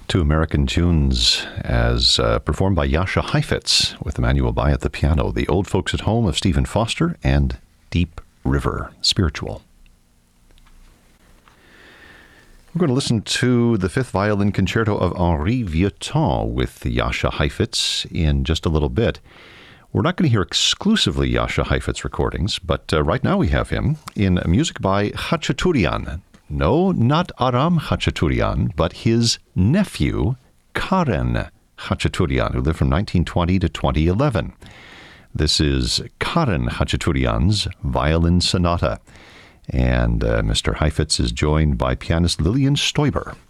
Two American tunes as performed by Jascha Heifetz with Emmanuel Bai at the piano. The Old Folks at Home of Stephen Foster and Deep River, Spiritual. We're going to listen to the Fifth Violin Concerto of Henri Vieuxtemps with Jascha Heifetz in just a little bit. We're not going to hear exclusively Jascha Heifetz recordings, but right now we have him in music by Khachaturian. No, not Aram Khachaturian, but his nephew, Karen Khachaturian, who lived from 1920 to 2011. This is Karen Khachaturian's Violin Sonata. And Mr. Heifetz is joined by pianist Lillian Stoiber.